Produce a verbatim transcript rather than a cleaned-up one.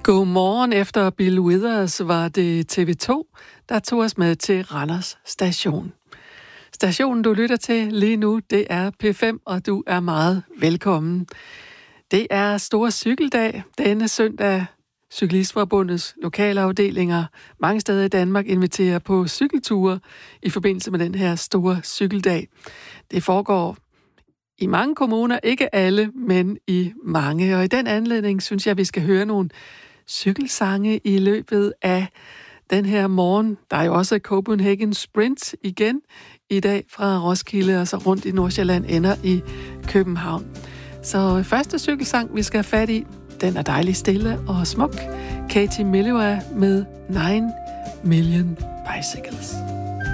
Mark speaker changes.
Speaker 1: Godmorgen. Efter Bill Withers var det T V to, der tog os med til Randers Station. Stationen, du lytter til lige nu, det er P fem, og du er meget velkommen. Det er Store Cykeldag denne søndag. Cyklistforbundets lokalafdelinger mange steder i Danmark inviterer på cykelture i forbindelse med den her Store Cykeldag. Det foregår i mange kommuner, ikke alle, men i mange. Og i den anledning synes jeg, vi skal høre nogle cykelsange i løbet af den her morgen. Der er jo også Copenhagen Sprint igen i dag fra Roskilde og så rundt i Nordsjælland ender i København. Så første cykelsang, vi skal have fat i, den er dejlig stille og smuk. Katie Melua med nine million Bicycles.